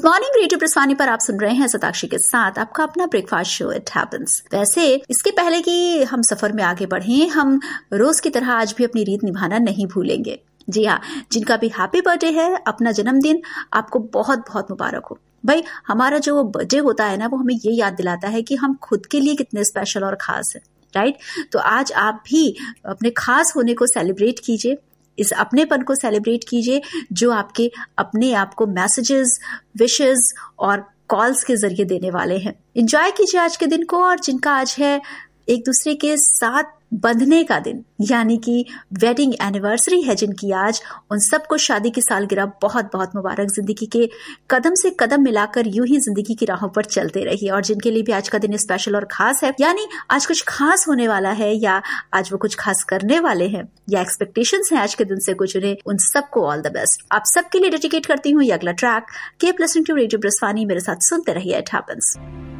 Good morning radio प्रस्थानी पर आप सुन रहे हैं शताक्षी के साथ आपका अपना ब्रेकफास्ट शो इट हैपेंस। वैसे इसके पहले कि हम सफर में आगे बढ़ें, हम रोज की तरह आज भी अपनी रीत निभाना नहीं भूलेंगे। जी हाँ, जिनका भी हैप्पी बर्थडे है, अपना जन्मदिन आपको बहुत बहुत मुबारक हो। भाई, हमारा जो बर्थडे होता है ना, वो हमें ये याद दिलाता है कि हम खुद के लिए कितने स्पेशल और खास है, राइट। तो आज आप भी अपने खास होने को सेलिब्रेट कीजिए, इस अपनेपन को सेलिब्रेट कीजिए जो आपके अपने आप को मैसेजेस, विशेस और कॉल्स के जरिए देने वाले हैं। एंजॉय कीजिए आज के दिन को, और जिनका आज है एक दूसरे के साथ बंधने का दिन, यानी कि वेडिंग एनिवर्सरी है जिनकी आज, उन सबको शादी की सालगिरह बहुत बहुत मुबारक। जिंदगी के कदम से कदम मिलाकर यूं ही जिंदगी की राहों पर चलते रहिए। और जिनके लिए भी आज का दिन स्पेशल और खास है, यानी आज कुछ खास होने वाला है, या आज वो कुछ खास करने वाले हैं, या एक्सपेक्टेशंस हैं आज के दिन से कुछ, उन्हें उन सबको ऑल द बेस्ट। आप सबके लिए डेडिकेट करती हूँ ये अगला track. Keep listening to radio प्रस्थानी, मेरे साथ सुनते रहिए इट हैपेंस।